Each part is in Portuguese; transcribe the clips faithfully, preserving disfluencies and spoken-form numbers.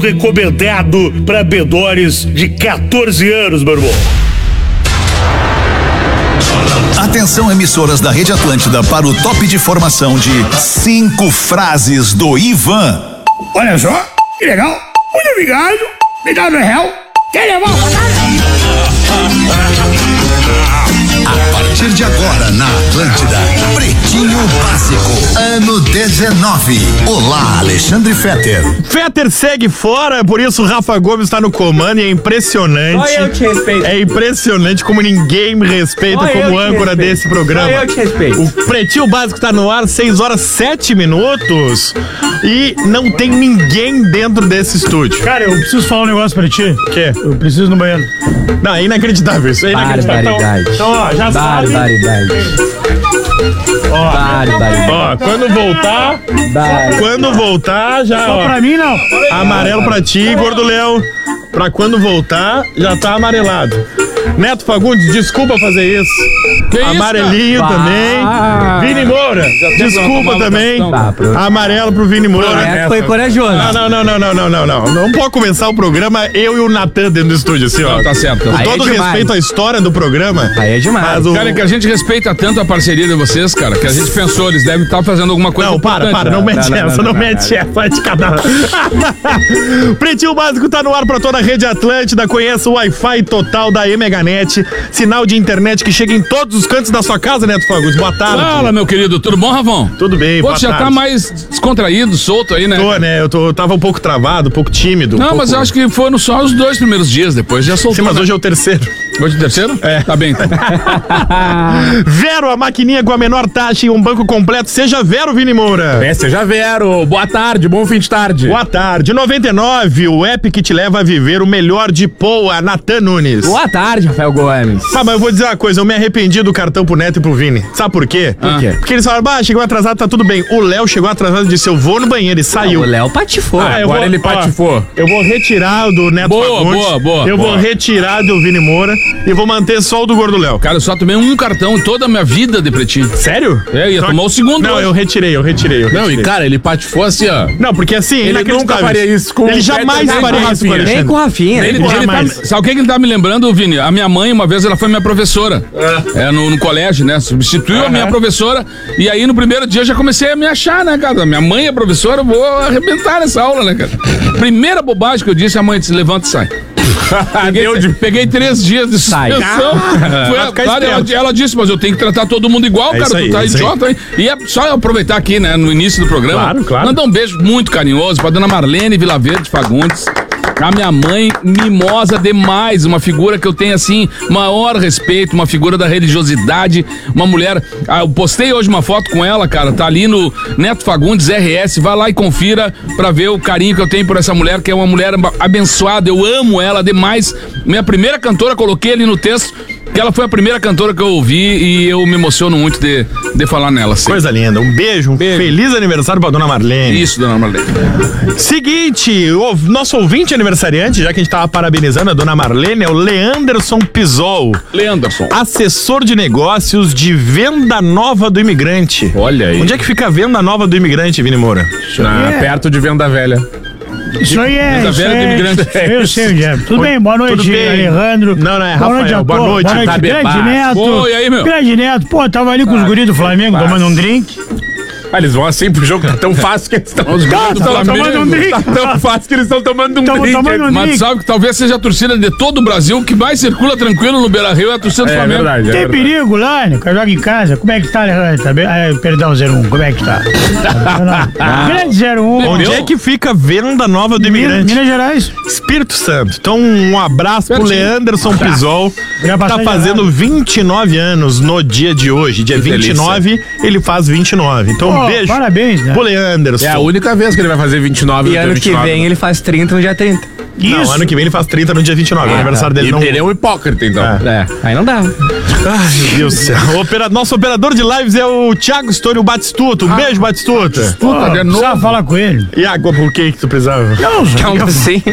recomendado para menores de quatorze anos, meu irmão. Atenção, emissoras da Rede Atlântida, para o top de formação de cinco frases do Ivan. Olha só, que legal. Muito obrigado. Me dá no real. Quer levar uma A partir de agora, na Atlântida, Pretinho Básico, ano dezenove. Olá, Alexandre Fetter. Fetter segue fora, por isso Rafa Gomes está no comando e é impressionante. Só eu te respeito. É impressionante como ninguém me respeita Só como eu te âncora respeito. desse programa. Só eu te respeito. O Pretinho Básico está no ar, seis horas sete minutos e não tem ninguém dentro desse estúdio. Cara, eu preciso falar um negócio pra ti. O quê? Eu preciso ir no banheiro. Não, é inacreditável isso. É inacreditável. Barbaridade. Então, ó, já sabe. Barbaridade. Ó, Barbaridade. Ó, quando voltar, Barbaridade. quando voltar, já, só ó, pra mim não. amarelo pra ti, Gordo Léo. Pra quando voltar, já tá amarelado. Neto Fagundes, desculpa fazer isso. Que isso, Amarelinho cara? também. Bah. Vini Moura, desculpa também. Tá, pro- Amarelo pro Vini Moura. É, foi corajoso. Não, não, não, não, não, não, não, não. Não pode começar o programa eu e o Natan dentro do estúdio, assim, ó. Não, tá certo. Com Aí todo é demais. respeito à história do programa. Aí é demais. Mas o... Cara, é que a gente respeita tanto a parceria de vocês, cara, que a gente pensou, eles devem estar fazendo alguma coisa Não, para, importante. para, não mete não, não, essa, não, não não, mete essa, vai de cada. Pretinho Básico tá no ar pra toda a rede Atlântida, conheça o Wi-Fi total da E-Meganet, sinal de internet que chega em todos os cantos da sua casa, Neto Fagundes, boa tarde. Fala, meu querido, tudo bom, Ravão? Tudo bem, Pô, boa já tarde. tá mais descontraído, solto aí, né? Tô, né, eu, tô, eu tava um pouco travado, um pouco tímido. um Não, pouco... mas eu acho que foram só os dois primeiros dias, depois já soltou. Sim, mas né? hoje é o terceiro. Hoje é o terceiro? É. Tá bem, então. Vero, a maquininha com a menor taxa e um banco completo, seja Vero, Vini Moura. É, seja Vero. Boa tarde, bom fim de tarde. Boa tarde. noventa e nove, o app que te leva a viver o melhor de Poa, Natan Nunes. Boa tarde, Rafael Gomes. Ah, mas eu vou dizer uma coisa, eu me arrependi do cartão pro Neto e pro Vini. Sabe por quê? Por quê? Porque eles falaram, bah, chegou atrasado, tá tudo bem. O Léo chegou atrasado e disse, eu vou no banheiro e saiu. O Léo patifou. Ah, eu Agora vou- ele ó, patifou. Eu vou retirar o do Neto Boa, Fagundes. boa, boa, Eu boa. vou retirar do Vini Moura e vou manter só o do Gordo Léo. Cara, eu só tomei um cartão em toda a minha vida de pretinho. Sério? É, ia Só- tomar o segundo Não, hoje. eu retirei, eu retirei, eu Não, retirei. e cara, ele patifou assim, ó. Não, porque assim, Ele inacreditável. nunca faria isso com Ele o jamais Peter, nem faria com o isso com o Rafinha. Alexandre. Nem com o Rafinha. Ele, Ele ele tá, mais. sabe o que que ele tá me lembrando, Vini? A minha mãe, uma vez, ela foi minha professora. É, no, no colégio, né? Substituiu a minha professora. E aí, no primeiro dia, eu já comecei a me achar, né, cara? Minha mãe é professora, eu vou arrebentar nessa aula, né, cara? Primeira bobagem que eu disse, a mãe disse, levanta e sai. Peguei, Deu de- peguei três dias de Sai. suspensão. Foi a- ficar cara, ela, esperto. ela disse, mas eu tenho que tratar todo mundo igual, É cara. isso aí, Tu tá é isso aí. idiota, hein? E é só eu aproveitar aqui, né, no início do programa. Claro, claro. Mandar um beijo muito carinhoso pra dona Marlene Vilaverde Fagundes. A minha mãe, mimosa demais, uma figura que eu tenho, assim, maior respeito, uma figura da religiosidade, uma mulher, ah, eu postei hoje uma foto com ela, cara, tá ali no Neto Fagundes R S, vai lá e confira pra ver o carinho que eu tenho por essa mulher, que é uma mulher abençoada, eu amo ela demais, minha primeira cantora, coloquei ali no texto, que ela foi a primeira cantora que eu ouvi e eu me emociono muito de, de falar nela. Assim. Coisa linda. Um beijo, um feliz aniversário pra dona Marlene. Isso, dona Marlene. Seguinte, o nosso ouvinte aniversariante, já que a gente tava parabenizando a dona Marlene, é o Leanderson Pisol, Leanderson. assessor de negócios de Venda Nova do Imigrante. Olha aí. Onde é que fica a Venda Nova do Imigrante, Vini Moura? Na- Perto de Venda Velha. Isso aí é. Venda Isso Velha aí do é- Imigrante. Eu sei onde é. Tudo bem, boa noite, Tudo bem. Alejandro. Não, não, é boa Rafael, noite, boa pô, noite, Boa noite, Itabebá. grande Neto. Pô, e aí, meu? Grande Neto, pô, tava ali com os guris do Flamengo tomando um drink. Ah, eles vão assim pro jogo, tá tão fácil que eles estão. Os guris do Tava Flamengo. tomando um drink. Tá tão fácil que eles estão tomando um Tamo drink. tomando um Mas drink. sabe que talvez seja a torcida de todo o Brasil que mais circula tranquilo no Beira-Rio é a torcida do É Flamengo. verdade, é Tem verdade. perigo lá, né? Joga em casa. Como é que tá, Alejandro? Tá bem? Ah, perdão, zero um. Como é que tá? Grande zero um. Onde Meu? é que fica a Venda Nova do Minas, Imigrante? Minas Gerais. Espírito Santo. Então, um abraço pro Pertinho. Leanderson Pisol. Já Tá passei fazendo vinte e nove anos no dia de hoje. Dia vinte e nove, ele faz vinte e nove. Então, um Pô, beijo parabéns, né? pro Leanderson. É a única vez que ele vai fazer vinte e nove E no dia ano que vinte e nove. vem ele faz trinta no dia trinta. Não, Isso. ano que vem ele faz trinta no dia vinte e nove. O aniversário dele Ele, não... ele é um hipócrita, então. É. É, aí não dá. Ai, meu Deus do céu. O opera- Nosso operador de lives é o Thiago Story, o Batistuta. Um beijo, Batistuta. Pô, de novo. precisava falar com ele. E água, por que que tu precisava? Não, só Calma assim.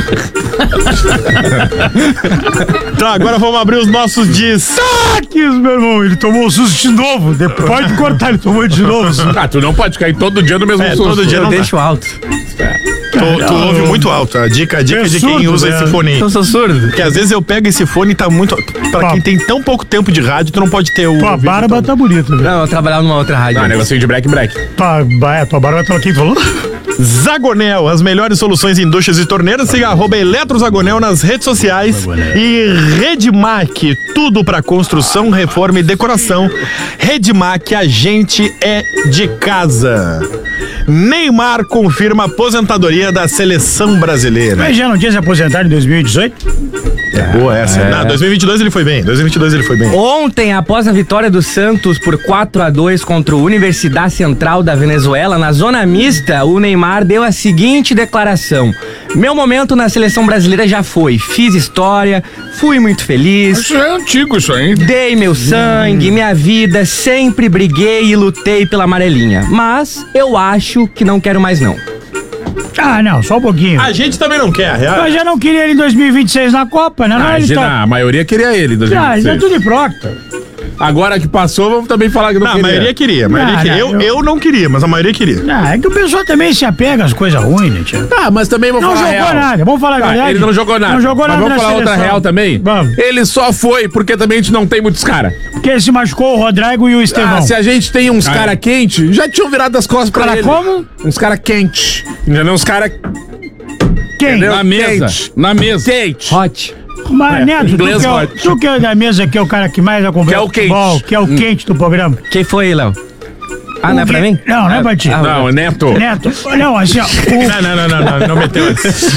Tá, agora vamos abrir os nossos destaques, meu irmão. Ele tomou um susto de novo. Depois de cortar, ele tomou de novo. Ah, tu não pode cair todo dia no mesmo É, susto. todo dia Eu não dá. deixo alto. Tu, tu ouve muito alto. A dica, a dica É de quem surdo, usa né? esse fone aí. Eu sou surdo. Porque às vezes eu pego esse fone e tá muito. Pra Tá. quem tem tão pouco tempo de rádio, tu não pode ter o. Tua ouvido barba tão- tá bonita, velho. Não, eu trabalhava numa outra rádio. Ah, negocinho de break, break. Tua, é, tua barba tá aqui, falou? Zagonel, as melhores soluções em duchas e torneiras. Siga arroba Eletrozagonel nas redes sociais. E Redmac, tudo pra construção, reforma e decoração. Redmac, a gente é de casa. Neymar confirma aposentadoria da seleção brasileira. Mas já não tinha se aposentado em dois mil e dezoito? É boa essa. Não, dois mil e vinte e dois ele foi bem. dois mil e vinte e dois ele foi bem. Ontem, após a vitória do Santos por quatro a dois contra o Universidade Central da Venezuela, na zona mista, o Neymar deu a seguinte declaração: meu momento na seleção brasileira já foi. Fiz história, fui muito feliz, Isso é antigo, isso aí. dei meu sangue, minha vida, sempre briguei e lutei pela amarelinha. Mas eu acho que não quero mais não. Ah, não, só um pouquinho. A gente também não quer, a real. Eu já não queria ele em dois mil e vinte e seis na Copa, né? Não, ele Imagina, tá... a maioria queria ele em dois mil e Ah, vinte e já seis. tudo em procta. Agora que passou, vamos também falar que não, Não, a queria. maioria queria. A maioria Não, queria. não, eu, eu- eu não queria, mas a maioria queria. Ah, é que o pessoal também se apega às coisas ruins, né, tia? Ah, mas também vou Não falar jogou a real. nada, vamos falar a Ah, verdade. ele não jogou nada. Não jogou Mas nada vamos na falar outra seleção. real também? Vamos. Ele só foi porque também a gente não tem muitos caras. Porque se machucou o Rodrigo e o Estevão. Ah, se a gente tem uns Ah, cara quente, já tinham virado as costas pra Cara ele. como? Uns cara quente. Entendeu? Uns cara Quem? entendeu? Na mesa. Quente. Na mesa. quente. Hot. Mas, Neto, tu inglês que, é o, hot. tu que é da mesa, que é o cara que mais acompanha Que é o quente. futebol, que é o quente do programa. Quem foi, Léo? Ah, não é O pra que- mim? Não, não é pra ti. Ah, Não, Neto. Neto, não, assim, ó. o- Não, não, não, não, não, não meteu antes.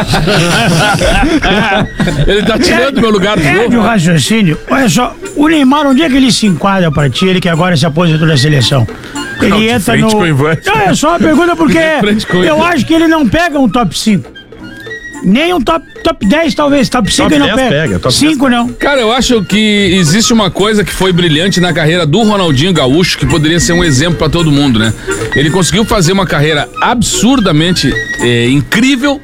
Ele tá tirando meu lugar, É de um viu? raciocínio. Olha só, o Neymar, onde é que ele se enquadra pra ti, ele que agora se aposentou da seleção? Ele Não, de entra frente no. com o Ivan. Não, é só uma pergunta porque De frente com o eu Ivan. acho que ele não pega um top cinco. Nem um top, top dez, talvez. Top cinco Top ele não dez pega. pega, top cinco não. Cara, eu acho que existe uma coisa que foi brilhante na carreira do Ronaldinho Gaúcho, que poderia ser um exemplo pra todo mundo, né? Ele conseguiu fazer uma carreira absurdamente eh, incrível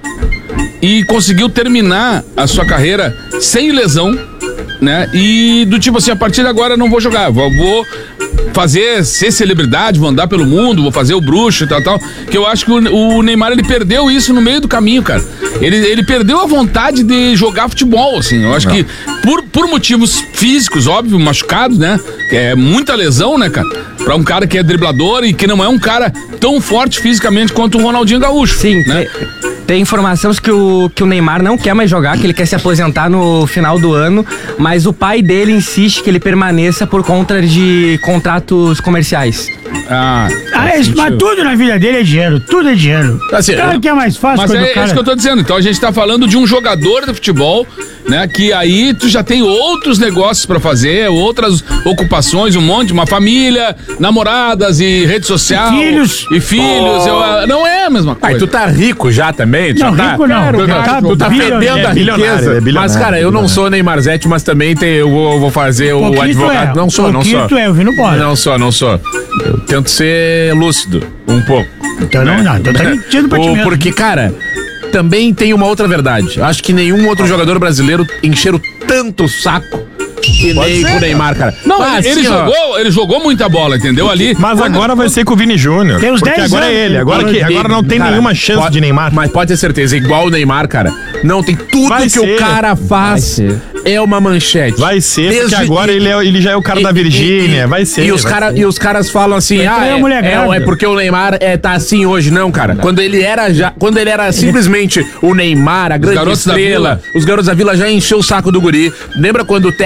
e conseguiu terminar a sua carreira sem lesão, né? E do tipo assim, a partir de agora eu não vou jogar, vou, vou fazer, ser celebridade, vou andar pelo mundo, vou fazer o bruxo e tal, tal. Que eu acho que o, o Neymar, ele perdeu isso no meio do caminho, cara. Ele, ele perdeu a vontade de jogar futebol, assim. Eu acho que por, por motivos físicos, óbvio, machucados, né? Que é muita lesão, né, cara? Pra um cara que é driblador e que não é um cara tão forte fisicamente quanto o Ronaldinho Gaúcho. Sim, né? tem, tem informações que o, que o Neymar não quer mais jogar, que ele quer se aposentar no final do ano, mas o pai dele insiste que ele permaneça por conta de contratos comerciais. Ah, Ah, é, mas tudo na vida dele é dinheiro. Tudo é dinheiro. Assim, Claro que é mais fácil mas quando é o cara... isso que eu tô dizendo. Então a gente tá falando de um jogador de futebol, né? Que aí tu já tem outros negócios pra fazer, outras ocupações, um monte, uma família, namoradas e rede social. Filhos. E filhos. eu, ah, não é a mesma Ah, e coisa. tu tá rico já também? Tu Não, já tá, rico não. Tu, Cara, tá, tu tá bilionário. fedendo a É bilionário, riqueza. é bilionário, Mas, cara, eu não bilionário. sou Neymarzete, mas também tem, eu vou, vou fazer o Pouquinho tu advogado. é. Não sou, não Pouquinho sou. tu é, eu vi no bola. Não sou, não sou. Eu tento ser lúcido, um pouco. Então não, não, então tá mentindo pra ti O- mesmo. Porque, cara, também tem uma outra verdade. Acho que nenhum outro jogador brasileiro encheram tanto o saco que nem o Neymar, cara. Não, Mas, ele, assim, ó, jogou, ele jogou muita bola, entendeu? Ali. Mas quando- agora vai ser com o Vini Júnior. Tem uns Porque dez agora é anos, ele. né? Agora, que, agora não tem Cara, nenhuma chance pode- de Neymar. Mas pode ter certeza, igual o Neymar, cara. Não, tem tudo Vai que ser. o cara faz ser. é uma manchete. Vai ser, Desde- porque agora ele, é, ele já é o cara E- da Virgínia. e- Vai ser. E os, vai cara, ser. e os caras falam assim, Vai ah, ter é, uma mulher é, grávida. é porque o Neymar é, tá assim hoje. Não, cara. Quando ele era já, quando ele era simplesmente o Neymar, a grande garotos da estrela, Vila. os garotos da Vila já encheu o saco do guri. Lembra quando o técnico falou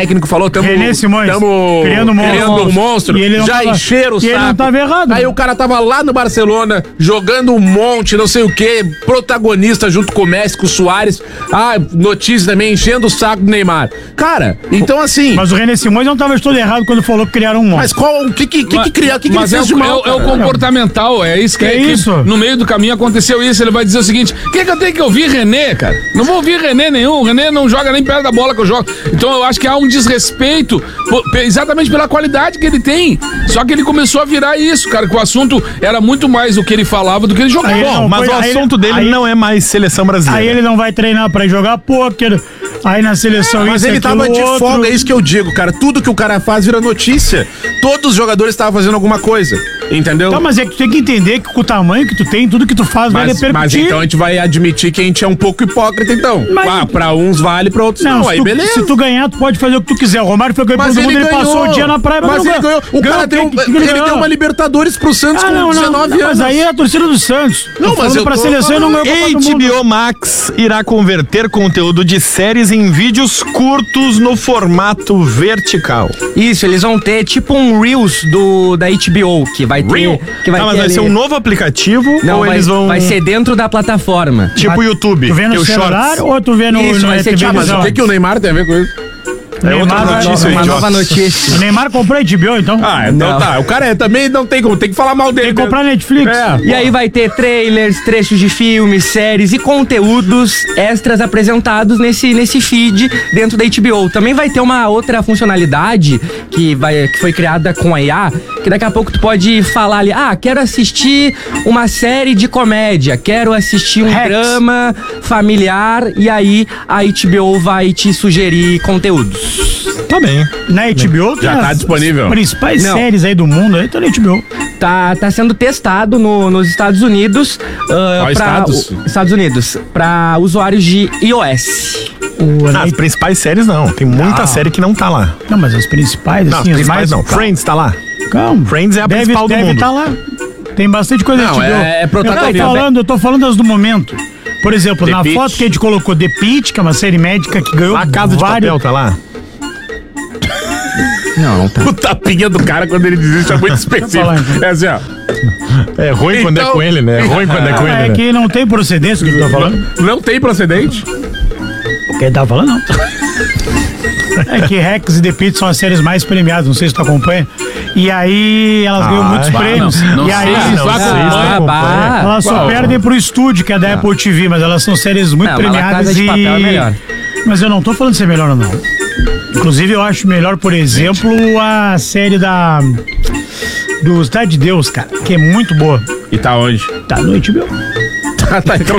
falou, tamo, René Simões, tamo criando um monstro. criando um monstro, E ele não já tava- encheram o e saco. ele não tava errado. Aí o cara tava lá no Barcelona, jogando um monte, não sei o que, protagonista junto com o Messi, com o Suárez. Ah, notícia também, enchendo o saco do Neymar. Cara, então assim... Mas o René Simões não tava todo errado quando falou que criaram um monstro. Mas qual, o que que, que, que criar, o que que ele Mas é fez o, de mal, é o- é o cara? comportamental, é isso que, É que isso. no meio do caminho aconteceu isso. Ele vai dizer o seguinte: o que, que eu tenho que ouvir René, cara? Não vou ouvir René nenhum. O René não joga nem perto da bola que eu jogo. Então eu acho que há um desrespeito por- pe- exatamente pela qualidade que ele tem. Só que ele começou a virar isso, cara, que o assunto era muito mais o que ele falava do que ele jogava. Aí ele Bom, não mas foi- o aí ele- assunto dele aí- não é mais seleção brasileira. Aí ele não vai treinar pra jogar pôquer, aí na seleção Mas isso, ele aquilo, tava de outro. folga, é isso que eu digo, cara. Tudo que o cara faz vira notícia. Todos os jogadores estavam fazendo alguma coisa, entendeu? Tá, mas é que tu tem que entender que com o tamanho que tu tem, tudo que tu faz vai Mas, repercutir. mas então a gente vai admitir que a gente é um pouco hipócrita, então. Mas- Ah, pra uns vale, pra outros não. Não, se, Aí tu, beleza. se tu ganhar, tu pode fazer o que tu quiser. O Romário foi campeão Mas do ele mundo, ele ganhou. passou o dia na praia, Mas não ele ganhou. O cara o deu, quê? Que que ele ganhou? deu uma Libertadores pro Santos Ah, com não, não, dezenove não, anos. mas aí é a torcida do Santos. Não, Tô mas falando eu pra tô seleção e não ganhou a Copa do Mundo. H B O Max irá converter conteúdo de séries em vídeos curtos no formato vertical. Isso, eles vão ter tipo um Reels do, da H B O, que vai ter... Reel? Que vai Ah, mas ter vai ali- ser um novo aplicativo Não, ou vai, eles vão... vai ser dentro da plataforma. tipo o YouTube, Tu vê que no o celular Shorts. ou tu vê no, Isso, no vai ser T V tipo- Mas visão? o que, que o Neymar tem a ver com isso? É outra Neymar vai- notícia, Uma idiota. nova notícia. O Neymar comprou a H B O, então. Ah, então Não. tá. O cara é, também não tem como, tem que falar mal dele. Tem que comprar Netflix. É. E aí vai ter trailers, trechos de filmes, séries e conteúdos extras apresentados nesse, nesse feed dentro da H B O. Também vai ter uma outra funcionalidade que, vai, que foi criada com a I A, que daqui a pouco tu pode falar ali, ah, quero assistir uma série de comédia, quero assistir um Rex. drama familiar, e aí a H B O vai te sugerir conteúdos. Tá bem. Na H B O tem Já tá as disponível. principais Não. séries aí do mundo, aí tá na H B O. Tá, tá sendo testado no- nos Estados Unidos. ah, Qual pra- estados? o- Estados Unidos. Para usuários de iOS. O, Ah, na- as principais séries não. Tem muita Não. série que não tá lá. Não, mas as principais, Não, as assim, as principais mais... não. Friends tá lá. Calma. Friends é a deve, principal do deve mundo. tá lá. Tem bastante coisa Não, na H B O. é- é eu tô protagonista. falando, eu tô falando das do momento. Por exemplo, The na Pitt. foto que a gente colocou The Pitt, que é uma série médica que ganhou A Casa de vários... Papel tá lá. Não, tá. O tapinha do cara quando ele desiste é muito específico. falando. É assim, ó. É ruim quando é Então- com ele, né? É ruim quando é com Ah, ele, é né? que não tem procedência o que tu tá falando. Não tem procedente? O que ele tá falando, não. É que Rex e The Pitt são as séries mais premiadas, não sei se tu acompanha. E aí elas ganham Ah, muitos bah, prêmios. não- não e aí sei se não tu sei se acompanha. tu Ah, acompanha. bah. elas só Qual? perdem pro estúdio, que é da Apple T V, mas elas são séries muito Não, mas La premiadas Casa de e... Papel é melhor. Mas eu não tô falando de ser melhor ou não. Inclusive, eu acho melhor, por exemplo, a série da... do Cidade de Deus, cara, que é muito boa. E tá onde? Tá no H B O. tá, então...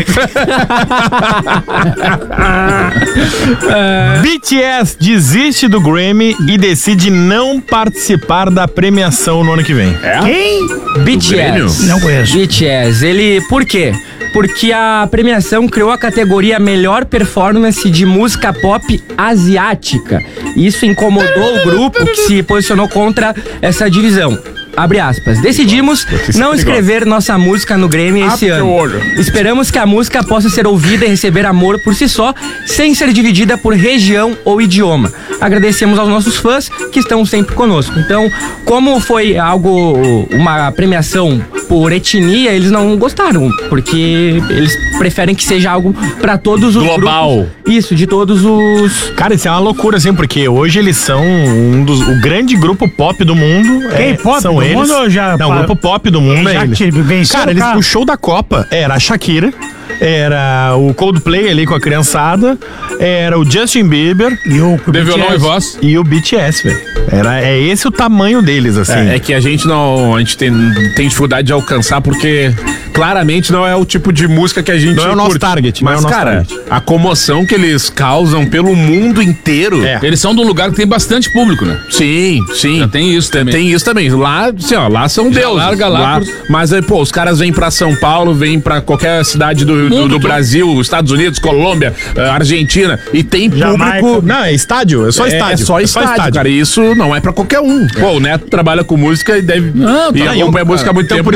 B T S desiste do Grammy e decide não participar da premiação no ano que vem. Quem? Grêmio? B T S. Não conheço. B T S. Ele. Por quê? Porque a premiação criou a categoria Melhor Performance de Música Pop Asiática. Isso incomodou o grupo que se posicionou contra essa divisão. Abre aspas. Decidimos não escrever nossa música no Grammy esse Abre ano. o olho. Esperamos que a música possa ser ouvida e receber amor por si só, sem ser dividida por região ou idioma. Agradecemos aos nossos fãs que estão sempre conosco. Então, como foi algo, uma premiação por etnia, eles não gostaram, porque eles preferem que seja algo pra todos os Global. grupos. Isso, de todos os... Cara, isso é uma loucura, assim, porque hoje eles são um dos. O grande grupo pop do mundo. é, K-pop são do eles. mundo ou já- Não, o grupo pop do mundo é Já eles. te- venceu Cara, o eles, carro. o show da Copa era a Shakira, era o Coldplay ali com a criançada, era o Justin Bieber E o De violão B T S. e voz. e o B T S, velho. Era, é esse o tamanho deles, assim. É, é que a gente não. A gente tem, tem dificuldade de alcançar porque claramente não é o tipo de música que a gente. Não é o nosso curte. target, não é Mas, o nosso cara, target. a comoção que eles causam pelo mundo inteiro. É. Eles são de um lugar que tem bastante público, né? Sim, sim. Já tem isso também. Tem isso também. Lá, assim, ó, lá são deuses. larga lá por- Mas aí, pô, os caras vêm pra São Paulo, vêm pra qualquer cidade do, do, Mundo do todo. Brasil, Estados Unidos, Colômbia, eh, Argentina, e tem Jamaica. público. Não, é estádio, é só estádio. É só estádio, cara. E isso não é pra qualquer um. Pô, o Neto trabalha com música e deve. Não, tá e louco, acompanha música há muito Então, tempo. por isso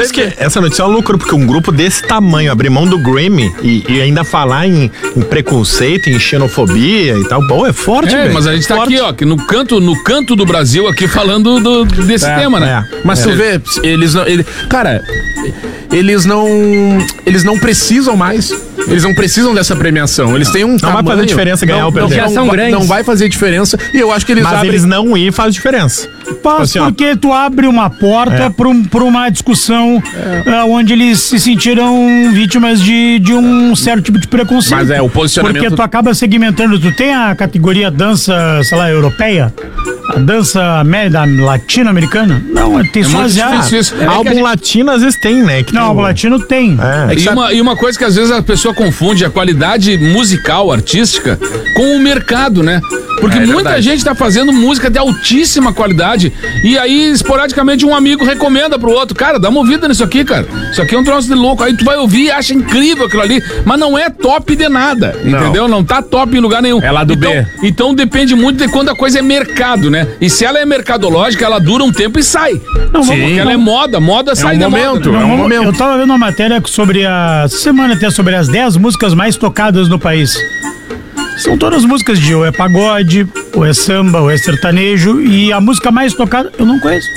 Mas que essa notícia é uma loucura, porque um grupo desse tamanho abrir mão do Grammy e, e ainda falar em, em preconceito, em xenofobia e tal, bom, é forte, É, velho. mas a gente tá Forte. aqui, ó, que no canto, no canto do Brasil aqui falando do- desse É, tema, né? é. Mas tu vê, eles não. Ele, cara, eles não. Eles não precisam mais. Eles não precisam dessa premiação. Eles têm um Não vai tamanho, fazer diferença ganhar não, ou perder. Não, Já são não, grandes. não vai fazer diferença. E eu acho que eles Mas abrem. eles não ir faz diferença. Faz Assim, ó. porque tu abre uma porta É. para um, pra uma discussão ah, onde eles se sentiram vítimas de, de um certo tipo de preconceito. Mas é, o posicionamento- Porque tu acaba segmentando. Tu tem a categoria dança, sei lá, europeia, a dança média latino-americana. Não, tem É só muito asiático. difícil isso. É que a Álbum gente- latino às vezes tem, né? Que Não, tem o latino tem. É. E uma, e uma coisa que às vezes a pessoa confunde a qualidade musical, artística, com o mercado, né? Porque É muita verdade. gente tá fazendo música de altíssima qualidade e aí, esporadicamente, um amigo recomenda pro outro, cara, dá uma ouvida nisso aqui, cara. Isso aqui é um troço de louco. Aí tu vai ouvir e acha incrível aquilo ali, mas não é top de nada, Não. entendeu? Não tá top em lugar nenhum. É lá do então, B. Então depende muito de quando a coisa é mercado, né? E se ela é mercadológica, ela dura um tempo e sai. Não, Sim. vamos- Porque ela é moda, moda sai um de momento, moda. é um Não, momento. Eu tava vendo uma matéria sobre a essa semana até sobre as dez músicas mais tocadas no país. São todas músicas de ou é pagode, ou é samba, ou é sertanejo, e a música mais tocada eu não conheço.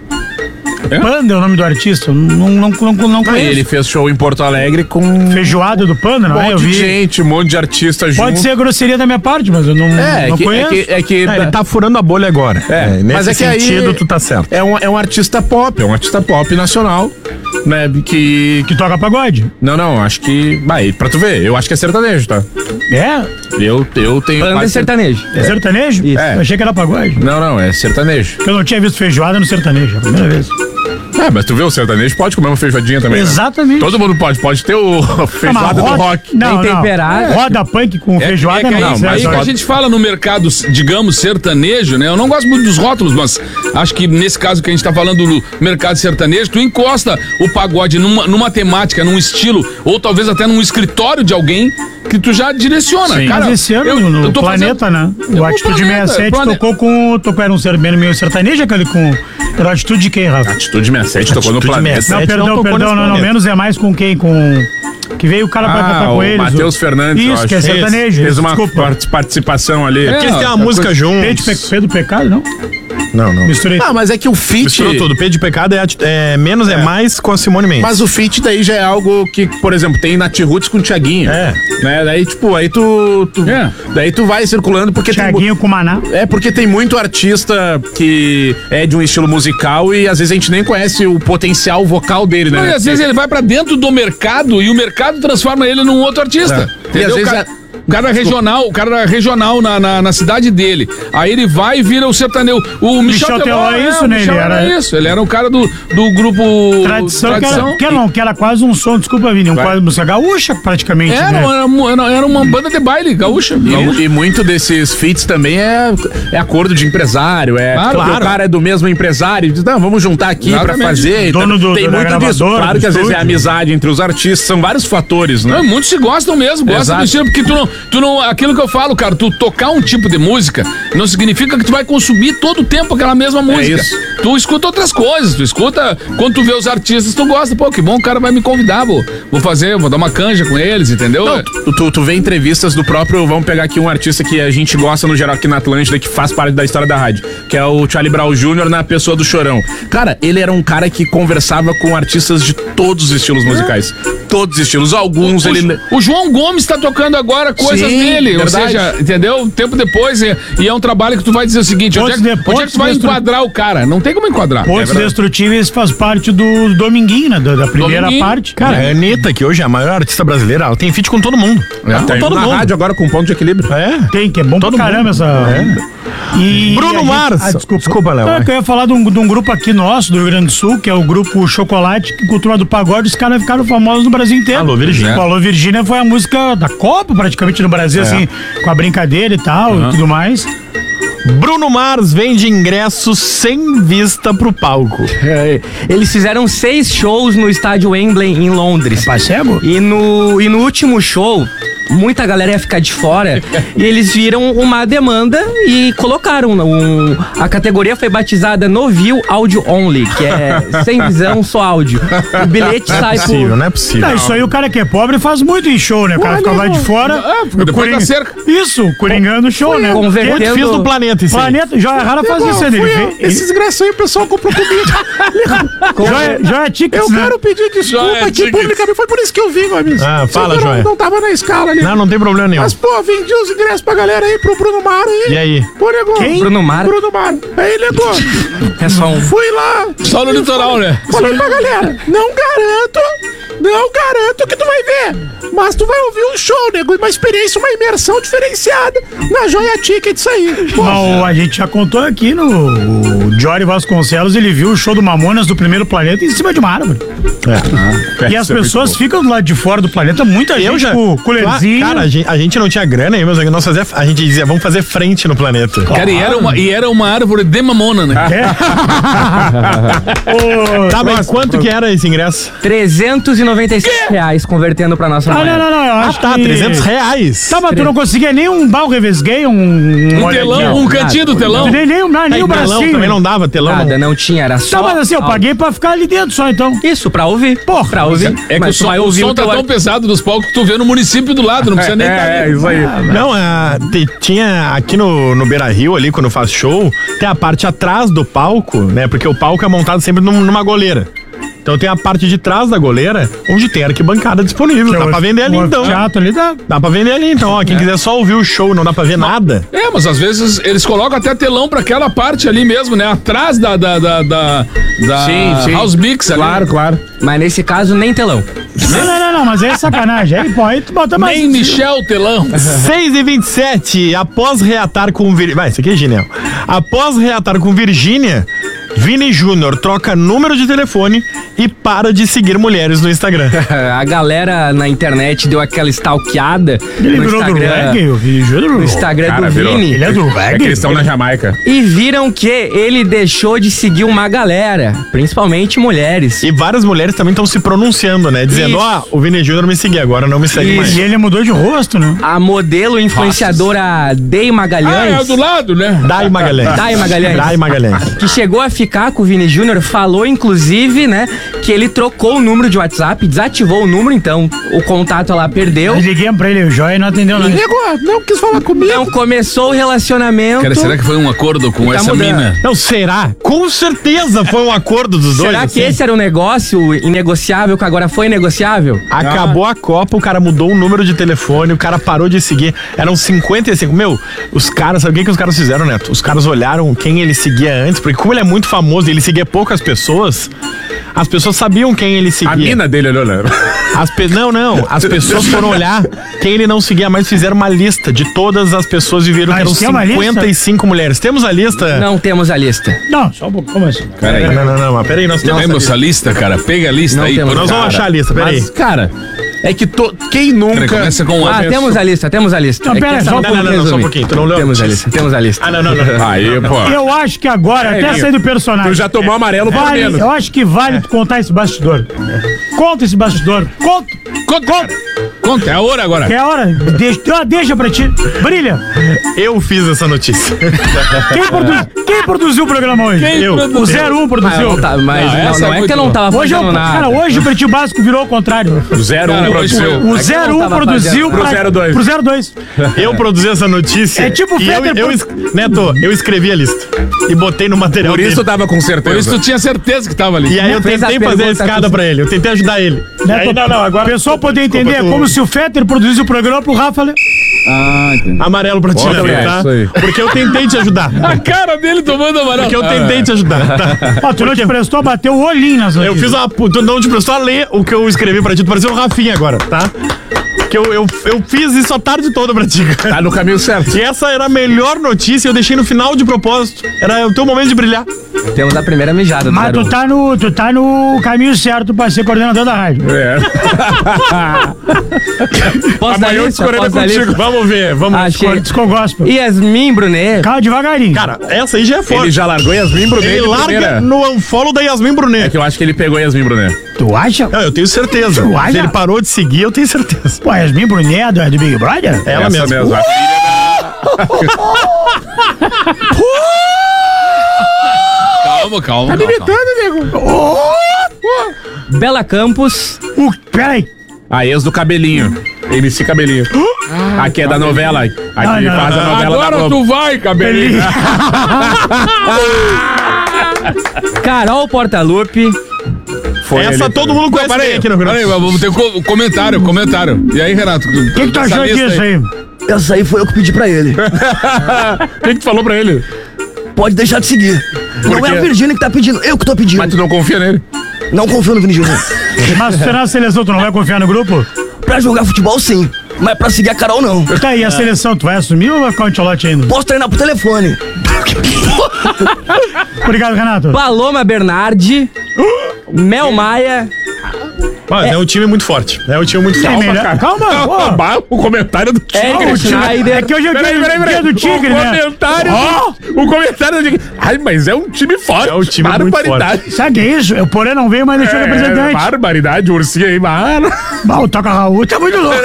É? Panda é o nome do artista, eu não, não, não, não Aí conheço. ele fez show em Porto Alegre com um Feijoada do Panda, não monte é? Eu de vi. gente, um monte de artista junto. Pode ser grosseria da minha parte, mas eu não, É, é não que, é conheço. que, é que É, ele tá furando a bolha agora. É, nesse mas é que aí- sentido, tu tá certo. é um, é um artista pop, é um artista pop nacional, né? Que. Que toca pagode. Não, não, acho que. Vai, pra tu ver, eu acho que é sertanejo, tá? É? Eu, eu tenho. Banda quase- sertanejo. É sertanejo? Isso. É. Eu achei que era pagode. Não, não, é sertanejo. Porque eu não tinha visto feijoada no sertanejo, é a primeira vez. É, mas tu vê, o sertanejo pode comer uma feijoadinha também. né? Exatamente. Todo mundo pode, pode ter o Ah, feijoada mas do roda- rock. Não, Bem não. temperado. Roda punk com É, feijoada é que aí, não. aí mas que a roda- gente fala no mercado, digamos, sertanejo, né? Eu não gosto muito dos rótulos, mas acho que nesse caso que a gente tá falando do mercado sertanejo, tu encosta o pagode numa, numa temática, num estilo, ou talvez até num escritório de alguém que tu já direciona. Sim. Cara, Mas esse ano eu- no eu tô Planeta, fazendo- né? O No Atitude Planeta, sessenta e sete Plane- tocou com. Tocou, era um ser- meio sertanejo, aquele com. Era a Atitude de quem, Rafa? Atitude sessenta e sete tocou no Atitude planeta. sessenta e Não, sete perdão, não tocou perdão, nesse não, não. planeta. Menos é mais com quem? Com. Que veio o cara pra Ah, cantar com o eles. Matheus o- Fernandes, eu Isso, acho. que é sertanejo. Fez isso, uma desculpa. part- participação ali. É, Porque eles têm uma a música coisa- juntos. Pedro, Pe- Pedro Pecado, não? Não, não. Misturei. Ah, mas é que o feat. Misturou tudo. Pedro de Pecado é, ati- é menos é. mais com a Simone Mendes. Mas o feat daí já é algo que, por exemplo, tem Nath Roots com o Thiaguinho. É. Né? Daí, tipo, aí tu. tu- É. Daí tu vai circulando porque tem. Thiaguinho com Maná. É porque tem muito artista que é de um estilo musical e às vezes a gente nem conhece o potencial vocal dele, né? Não, e às vezes ele vai pra dentro do mercado e o mercado transforma ele num outro artista. É. Entendeu? E às vezes o cara, a- o cara regional, o cara regional na, na, na cidade dele. Aí ele vai e vira o sertanejo. O Michel, Michel Teló, Teló é é, isso, o né? Michel Ele era, era- isso. Ele era o cara do, do grupo Tradição, que Tradição. era, que, era, não, que era quase um som, desculpa, Vini, um Vai. quase música gaúcha, praticamente. Era, né? era, era, era uma banda de baile gaúcha. gaúcha. E, e muito desses feats também é, é acordo de empresário, é Claro, porque claro. o cara é do mesmo empresário, diz, não, vamos juntar aqui pra Exatamente. fazer. Dono Então, do- tem do- da muito disso. gravadora, Claro do que às vezes é estúdio. amizade entre os artistas, são vários fatores, né? Não, muitos se gostam mesmo, gostam Exato. do estilo, porque tu não, tu não. Aquilo que eu falo, cara, tu tocar um tipo de música não significa que tu vai consumir todo o tempo aquela mesma música. isso. Tu escuta outras coisas, tu escuta. Quando tu vê os artistas, tu gosta, pô, que bom, o cara vai me convidar, vou, vou fazer, vou dar uma canja com eles, entendeu? Não, tu, tu, tu vê entrevistas do próprio. Vamos pegar aqui um artista que a gente gosta no geral aqui na Atlântida, que faz parte da história da rádio, que é o Charlie Brown Júnior na pessoa do Chorão. Cara, ele era um cara que conversava com artistas de todos os estilos musicais. Todos os estilos. Alguns O, ele. o João Gomes tá tocando agora coisas Sim, dele, ou verdade. seja, entendeu? Tempo depois, e, e é um trabalho que tu vai dizer o seguinte, onde é, que- Pontos de- onde é que tu vai pontos de- enquadrar o cara? Não tem como enquadrar. Pontos Destrutíveis faz parte do Dominguinho, né? Da, da primeira Dominguinho. parte. Cara, a Anitta, que hoje é a maior artista brasileira, ela tem feat com todo mundo. É, com tá todo indo na mundo. rádio agora com ponto de equilíbrio. É. Tem, que é bom Todo pra caramba mundo. essa. E Bruno a gente- Mars. Ah, desculpa. Desculpa, Léo, Não, vai. é que eu ia falar de um, de um grupo aqui nosso, do Rio Grande do Sul, que é o grupo Chocolate, que cultura do pagode, os caras ficaram famosos no Brasil inteiro. Alô, Virgínia. O Alô Virgínia foi a música da Copa, praticamente, no Brasil, assim, com a brincadeira e tal, e tudo mais. Bruno Mars vende ingressos sem vista pro palco. Eles fizeram seis shows no estádio Wembley, em Londres. Pai cego? E no, e no último show, muita galera ia ficar de fora e eles viram uma demanda e colocaram um, a categoria foi batizada No View Audio Only, que é sem visão, só áudio. O bilhete Não é sai possível, por... não é possível. Não, isso aí o cara que é pobre faz muito em show, né? O cara fica lá de fora. Ah, o depois Coring- da cerca. Isso, coringando o show, né? Convertendo- Eu fiz do planeta isso aí. Planeta, Joia Rara faz isso, né? Ele vem- Esses ingressos aí o pessoal comprou comigo. Joia, Joia Tickets, né? pedir Joia Tickets. foi por isso que eu vim, meu amigo. Ah, fala, Joia. Não tava na escala ali. Não, não tem problema nenhum. Mas, pô, vendi os ingressos pra galera aí, pro Bruno Mara aí. E aí? Pô, negou. Quem? Bruno Mara? Bruno Mara. Aí, negou. É só um... Fui lá, Só no litoral, né? falei pra galera, não garanto, não garanto que tu vai ver. Mas tu vai ouvir um show, nego, uma experiência, uma imersão diferenciada na Joia Tickets aí. Pô, Mas a gente já contou aqui no o Jory Vasconcelos, ele viu o show do Mamonas do Primeiro Planeta em cima de uma árvore. E as pessoas ficam do lado de fora do planeta, muita Eu gente já. com colherzinho. Cara, a gente, a gente não tinha grana aí, mas nós fazia, a gente dizia, vamos fazer frente no planeta. Cara, e era, uma, e era uma árvore de mamona, né? Ô, Tá, mas quanto que era esse ingresso? trezentos e noventa e sete reais convertendo pra nossa Ah, moeda. não, não, não, eu Ah, acho tá, que... trezentos reais. Tá, mas tu não conseguia nem um balro revesguei, um... Um, Um telão, um cantinho do telão. Tu nem, nem, nem, nem Aí, o telão bracinho. também não dava, telão Nada, não. não tinha, era só... Tá, mas assim, eu áudio. paguei pra ficar ali dentro só, então. Isso, pra ouvir. Porra, pra ouvir. É que Mas o tu som, vai o ouvir som o tá teu tão ar- pesado dos palcos que tu vê no município do lado, não precisa nem estar É, ali. isso aí. Não, a, te- tinha aqui no, no Beira Rio, ali, quando faz show, tem a parte atrás do palco, né? Porque o palco é montado sempre num- numa goleira. Então tem a parte de trás da goleira, onde tem arquibancada disponível. Dá pra vender ali, um então. teatro ali dá. Dá pra vender ali, então. Ó, quem quiser só ouvir o show, não dá pra ver nada. É, mas às vezes eles colocam até telão pra aquela parte ali mesmo, né? Atrás da, da, da, da, da Sim, sim. House Mix ali. Claro, claro. Mas nesse caso, nem telão. Não, não, não, não, mas aí é sacanagem. Aí, pô, aí tu bota mais... Nem Michel Telão. seis e vinte e sete, após reatar com Virgínia. Vai, isso aqui é genial. Após reatar com Virgínia, Vini Júnior troca número de telefone e para de seguir mulheres no Instagram. A galera na internet deu aquela stalkeada Ele no virou do Instagram, reggae, o vídeo no Instagram Cara, do virou. Vini. Ele é do É que reggae? eles estão na Jamaica. E viram que ele deixou de seguir uma galera, principalmente mulheres. E várias mulheres também estão se pronunciando, né? Dizendo, Isso. ó, o Vini Júnior me seguiu, agora não me segue Isso. mais. E ele mudou de rosto, né? A modelo influenciadora Day Ah, Magalhães, é do lado, né? Dai Magalhães. Dai Magalhães. Dai Magalhães. que chegou a ficar com o Vini Júnior, falou inclusive, né, que ele trocou o número de WhatsApp, desativou o número, então o contato lá perdeu. Eu liguei pra ele, o Joia, e não atendeu nada. negou, não quis falar comigo. Então começou o relacionamento. Cara, será que foi um acordo com Tá essa mudando. mina? Não, será? Com certeza foi um acordo dos dois. Será que assim. esse era um negócio inegociável que agora foi negociável? Acabou a Copa, o cara mudou o número de telefone, o cara parou de seguir. Eram cinquenta e cinco. Meu, os caras, sabe o que, que os caras fizeram, Neto? Os caras olharam quem ele seguia antes, porque como ele é muito famoso e ele seguia poucas pessoas, as pessoas sabiam quem ele seguia. A mina dele olhou, né? As pe... Não, não. As pessoas foram olhar quem ele não seguia mais, fizeram uma lista de todas as pessoas e viram Ah, que eram isso tem uma cinquenta e cinco mulheres. Temos a lista? Não temos a lista. Não, só um pouco. Como assim? Peraí. Não, não, não, mas peraí, nós temos. Lembra essa lista, cara? Pega a lista Não aí. temos. por Nós vamos cara. achar a lista, peraí. Mas, cara, é que to... quem nunca... Peraí, começa com Ah, o temos a lista, temos a lista. Não, É que pera, essa só um não pouquinho, tem não, não, só um resumir. pouquinho, tu não leu a Temos a notícia. lista, temos a lista. Ah, não, não, não. Aí, pô. Eu acho que agora, até Vinho. sair do personagem. Tu já tomou amarelo por Vale, menos. eu acho que vale tu contar esse bastidor. Conta esse bastidor. Conta. Conta, cara. Conta, é a hora agora. Que é a hora. Deixa, ah, deixa pra ti. Brilha. Eu fiz essa notícia. Quem, produz, quem produziu o programa hoje? Quem eu. produziu? O zero um Mas, produziu. não, tá, mas Não, não, essa não é é muito que eu não boa. tava Hoje, eu, fazendo nada. cara, hoje o Pretinho Básico virou o contrário. Zero Cara, um hoje produziu. O É que eu zero não um tava produziu fazendo. Pro pra- zero dois. Pro zero dois. Eu produzi essa notícia. É tipo o e eu, Fetter eu, pro- es- Neto, eu escrevi a lista. E botei no material Por isso dele. tava com certeza. Por isso tu tinha certeza que tava ali. E aí eu Fez a tentei fazer a pergunta escada com- pra ele. Eu tentei ajudar ele. Né, Aí, pra- não, não, agora... O pessoal poder entender, é Desculpa, tu- como se o Fetter produzisse o programa pro Rafa. Né? Ah, entendi. Amarelo pra ti, Bota né, aí, tá? isso aí. Porque eu tentei te ajudar. A cara dele tomando amarelo. Porque eu tentei te ajudar. Tá? Ó, tu não te prestou, bateu o olhinho nas Eu notícias. fiz uma. Tu não te prestou a ler o que eu escrevi pra ti. Tu pareceu o Rafinha agora, tá? Que eu, eu, eu fiz isso a tarde toda pra ti, cara. Tá no caminho certo. Que essa era a melhor notícia, eu deixei no final de propósito. Era o teu momento de brilhar. Temos a primeira mijada do Mas tu garoto. tá, no, tu tá no caminho certo pra ser coordenador da rádio. É. Posso dar Amanhã eu lista? discorrendo Posso dar contigo. lista? Vamos ver, vamos ver. Achei. Descogospa. Yasmin Brunet. Calma devagarinho. Cara, essa aí já é forte. Ele já largou Yasmin Brunet Ele de larga primeira. no unfollow da Yasmin É Brunet. que eu acho que ele pegou Yasmin Brunet. Tu acha? Não, eu tenho certeza. Tu acha? Se ele parou de seguir, eu tenho certeza. Pô, Yasmin Brunet é do, é do Big Brother? Ela Essa mesma. mesmo. A filha Calma, calma. calma, calma. Bela Campos. Uh, peraí. A ex do Cabelinho. M C Cabelinho. Aqui é da novela. Aqui Não, não, faz a não. novela da Agora Globo. tu vai, cabelinho. Carol Portalupe. Foi Essa ele. todo mundo conhece Peraí, bem aqui no Rio peraí, Grande do Sul. vamos ter co- comentário, comentário. E aí, Renato? O que, que tu achou disso aí? Essa aí foi eu que pedi pra ele. O que que tu falou pra ele? Pode deixar de seguir. Não é quê? a Virgínia que tá pedindo, eu que tô pedindo. Mas tu não confia nele? Não confio no Vini Júnior. Mas se na seleção tu não vai confiar no grupo? Pra jogar futebol, sim. Mas pra seguir a Carol, não. Tá aí, a seleção tu vai assumir ou vai ficar um tcholote ainda? Posso treinar por telefone. Obrigado, Renato. Paloma Bernardi. Mel Maia. Mas é um time muito forte. É um time muito É forte. melhor. Calma, pô. Bah, o comentário do Tigre. Érica Schneider. É que hoje é o dia, Peraí, peraí, dia peraí. do Tigre, o né? comentário do, O comentário do Tigre. Ai, mas é um time forte. É um time muito Barbaridade. Sabe o que é isso? O Porã não veio, mas deixou o É, representante. barbaridade, o ursinho aí, mano. Ah, o Toca Raul tá muito louco.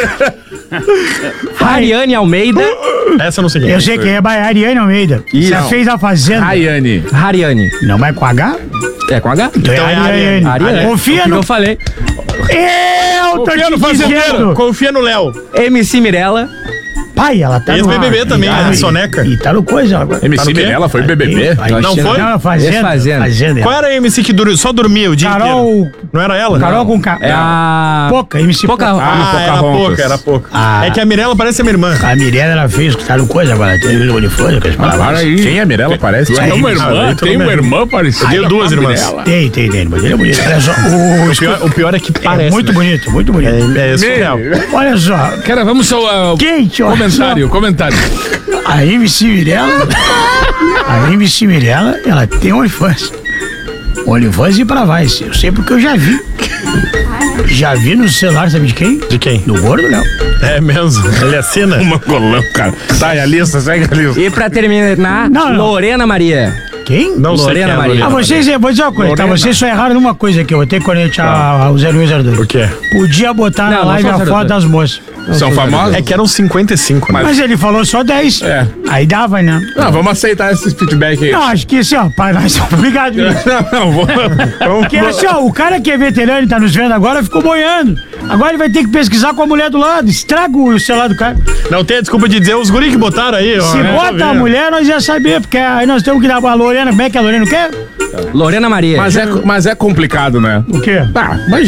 Ariane Almeida. Essa eu não sei quem é. Eu sei quem é, é a Ariane Almeida. Você Não. fez a Fazenda. Rayane. Ariane. Não vai com H? É com H? Então é é Ariane. Ariane. Confia O que no... eu falei. Eu tô Confia no te fazendeiro. dizendo. Confia no Léo. M C Mirella. Pai, ela tá no... Ex-B B B também, Ah, né? e- Soneca. E tá no coisa agora. M Tá C no quê? Mirella foi B B B. Aí, Não foi? Não, Fazenda. Ex-Fazenda. Fazenda. Qual era a M C que dur- só dormia o dia Carol... inteiro? Não era ela? Carol com K. É a. Pouca, M C Pouca. Pouca. Ah, era Pocahontas. pouca, era pouca. Ah. É que a Mirella parece a minha irmã. A Mirella, ela fez que tá no coisa agora. Tem o uniforme, com as Para palavras. aí. Quem é a Mirella? Parece. Tem uma irmã, Ah, tem uma irmã parecida. Eu tenho duas com a irmãs. Mirella. Tem, tem, tem. Mas ele é bonito. Olha só. O, O pior, o pior é que parece. é muito né? bonito, muito bonito. É, é surreal. Olha só. Cara, vamos ao uh, Quente, olha comentário, comentário. só. A M C Mirella. A M C Mirella, ela tem OnlyFans. OnlyFans e pra vai. Eu sei porque eu já vi. Já vi no celular, sabe de quem? De quem? Do Gordo, Léo. É mesmo. Ele assina. Uma colão, cara. Sai a lista, segue a lista. E pra terminar, Não, não. Lorena Maria. Quem? Não sei Lorena quem é Maria. Ah, vocês, vou dizer uma coisa, tá? Vocês só erraram numa coisa aqui, eu vou ter que conectar o zero um e zero dois. O quê? Podia botar Não, na não live são a zero foto dois. das moças. São famosos? É que eram cinquenta e cinco, né? Mas ele falou só dez. É. Aí dava, né? Não, vamos aceitar esse feedback aí. Não, acho que assim, ó, para nós. Obrigado, Vinícius. Não, não, vou. vamos- Porque assim, ó, o cara que é veterano e tá nos vendo agora ficou boiando. Agora ele vai ter que pesquisar com a mulher do lado. Estraga o celular do cara. Não tem a desculpa de dizer os guri que botaram aí, ó. Se né? bota a mulher, nós ia saber, porque aí nós temos que dar a Lorena. Como é que a Lorena quer? Lorena Maria. Mas é, mas é complicado, né? O quê? Ah, mas